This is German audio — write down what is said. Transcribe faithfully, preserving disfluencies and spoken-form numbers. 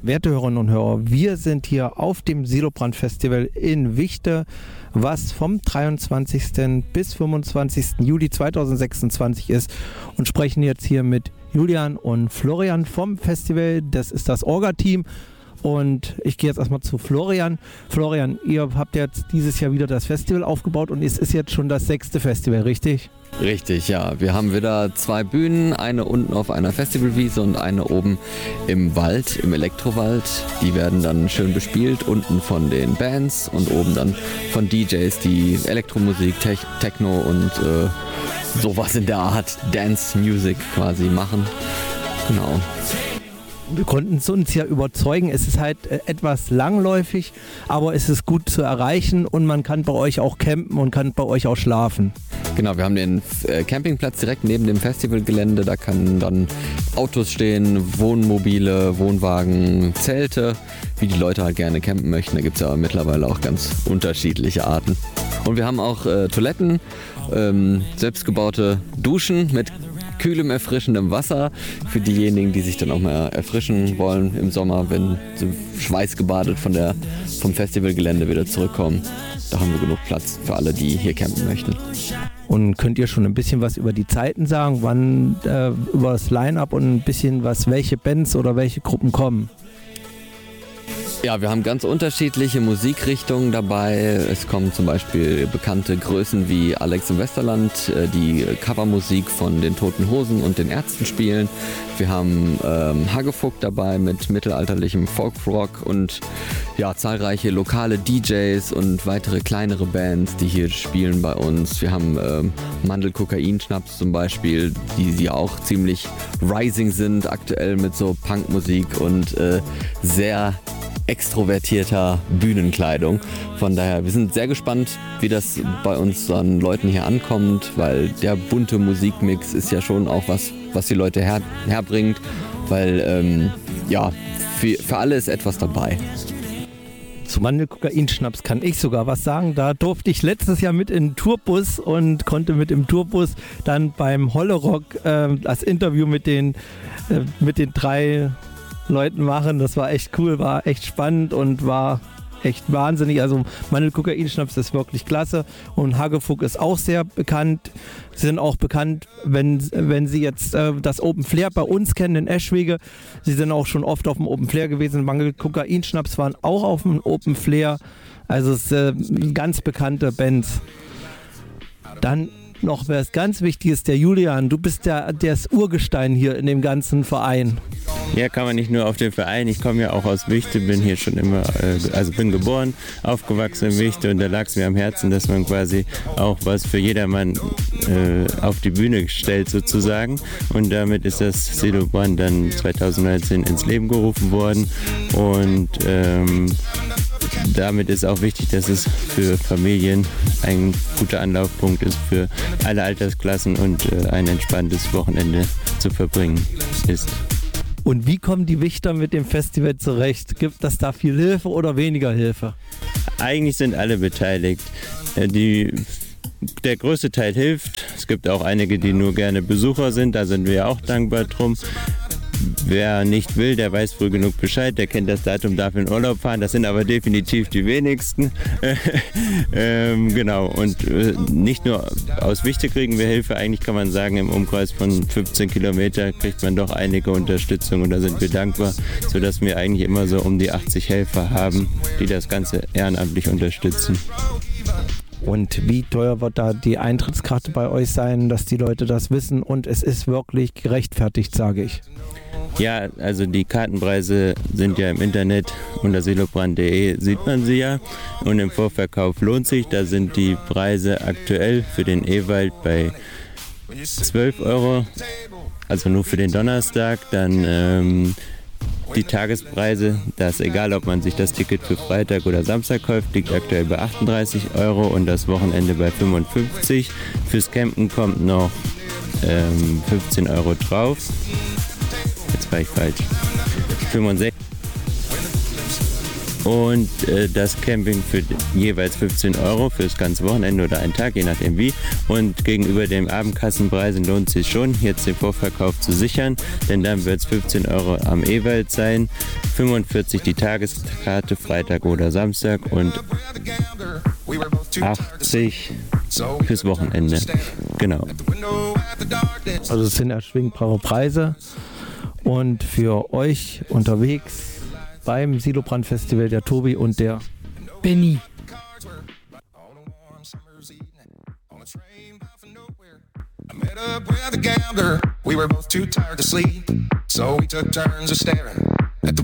Werte Hörerinnen und Hörer, wir sind hier auf dem Silobrand Festival in Wichte, was vom dreiundzwanzigsten bis fünfundzwanzigsten Juli zweitausendsechsundzwanzig ist, und sprechen jetzt hier mit Julian und Florian vom Festival. Das ist das Orga-Team. Und ich gehe jetzt erstmal zu Florian. Florian, ihr habt jetzt dieses Jahr wieder das Festival aufgebaut und es ist jetzt schon das sechste Festival, richtig? Richtig, ja. Wir haben wieder zwei Bühnen, eine unten auf einer Festivalwiese und eine oben im Wald, im Elektrowald. Die werden dann schön bespielt, unten von den Bands und oben dann von D Js, die Elektromusik, Te- Techno und äh, sowas in der Art, Dance Music quasi machen. Genau. Wir konnten es uns ja überzeugen, es ist halt äh, etwas langläufig, aber es ist gut zu erreichen und man kann bei euch auch campen und kann bei euch auch schlafen. Genau, wir haben den äh, Campingplatz direkt neben dem Festivalgelände, da können dann Autos stehen, Wohnmobile, Wohnwagen, Zelte, wie die Leute halt gerne campen möchten. Da gibt es ja mittlerweile auch ganz unterschiedliche Arten. Und wir haben auch äh, Toiletten, ähm, selbstgebaute Duschen mit kühlem, erfrischendem Wasser für diejenigen, die sich dann auch mal erfrischen wollen im Sommer, wenn sie schweißgebadet von der, vom Festivalgelände wieder zurückkommen. Da haben wir genug Platz für alle, die hier campen möchten. Und könnt ihr schon ein bisschen was über die Zeiten sagen, wann äh, über das Line-Up und ein bisschen was, welche Bands oder welche Gruppen kommen? Ja, wir haben ganz unterschiedliche Musikrichtungen dabei. Es kommen zum Beispiel bekannte Größen wie Alex im Westerland, die Covermusik von den Toten Hosen und den Ärzten spielen. Wir haben ähm, Hagefuck dabei mit mittelalterlichem Folkrock und ja, zahlreiche lokale D Js und weitere kleinere Bands, die hier spielen bei uns. Wir haben ähm, Mandel-Kokain-Schnaps zum Beispiel, die, die auch ziemlich rising sind aktuell mit so Punkmusik und äh, sehr extrovertierter Bühnenkleidung. Von daher, wir sind sehr gespannt, wie das bei uns an Leuten hier ankommt, weil der bunte Musikmix ist ja schon auch was, was die Leute her, herbringt, weil ähm, ja, für, für alle ist etwas dabei. Zu Mandel-Kokain-Schnaps kann ich sogar was sagen. Da durfte ich letztes Jahr mit in den Tourbus und konnte mit im Tourbus dann beim Hollerock äh, das Interview mit den, äh, mit den drei Leuten machen. Das war echt cool, war echt spannend und war echt wahnsinnig. Also Mandel-Kokain-Schnaps ist wirklich klasse und Hagefuck ist auch sehr bekannt. Sie sind auch bekannt, wenn, wenn Sie jetzt äh, das Open Flair bei uns kennen in Eschwege. Sie sind auch schon oft auf dem Open Flair gewesen. Mandel-Kokain-Schnaps waren auch auf dem Open Flair. Also es sind äh, ganz bekannte Bands. Dann noch was ganz Wichtiges, der Julian, du bist der, das Urgestein hier in dem ganzen Verein. Ja, kann man nicht nur auf den Verein, ich komme ja auch aus Wichte, bin hier schon immer, äh, also bin geboren, aufgewachsen in Wichte und da lag es mir am Herzen, dass man quasi auch was für jedermann äh, auf die Bühne stellt sozusagen, und damit ist das Silobrand dann zweitausendneunzehn ins Leben gerufen worden und ähm, damit ist auch wichtig, dass es für Familien ein guter Anlaufpunkt ist für alle Altersklassen und äh, ein entspanntes Wochenende zu verbringen ist. Und wie kommen die Wichter mit dem Festival zurecht? Gibt es da viel Hilfe oder weniger Hilfe? Eigentlich sind alle beteiligt. Die, der größte Teil hilft. Es gibt auch einige, die nur gerne Besucher sind. Da sind wir ja auch dankbar drum. Wer nicht will, der weiß früh genug Bescheid, der kennt das Datum, darf in Urlaub fahren. Das sind aber definitiv die wenigsten. ähm, genau, und äh, nicht nur aus Wichte kriegen wir Hilfe, eigentlich kann man sagen, im Umkreis von fünfzehn Kilometer kriegt man doch einige Unterstützung und da sind wir dankbar, sodass wir eigentlich immer so um die achtzig Helfer haben, die das Ganze ehrenamtlich unterstützen. Und wie teuer wird da die Eintrittskarte bei euch sein, dass die Leute das wissen, und es ist wirklich gerechtfertigt, sage ich. Ja, also die Kartenpreise sind ja im Internet unter silobrand punkt de, sieht man sie ja, und im Vorverkauf lohnt sich, da sind die Preise aktuell für den Ewald bei zwölf Euro, also nur für den Donnerstag, dann ähm, die Tagespreise, das ist egal, ob man sich das Ticket für Freitag oder Samstag kauft, liegt aktuell bei achtunddreißig Euro und das Wochenende bei fünfundfünfzig. Fürs Campen kommt noch ähm, fünfzehn Euro drauf. Jetzt war ich falsch. fünfundsechzig. Und äh, das Camping für jeweils fünfzehn Euro fürs ganze Wochenende oder einen Tag, je nachdem wie. Und gegenüber den Abendkassenpreisen lohnt es sich schon, jetzt den Vorverkauf zu sichern, denn dann wird es fünfzehn Euro am Ewald sein, fünfundvierzig die Tageskarte, Freitag oder Samstag und achtzig fürs Wochenende. Genau. Also es sind erschwingbare Preise. Und für euch unterwegs beim Silobrand Festival der Tobi und der Benny. I met up with a gambler. We were both too tired to sleep, so we took turns of staring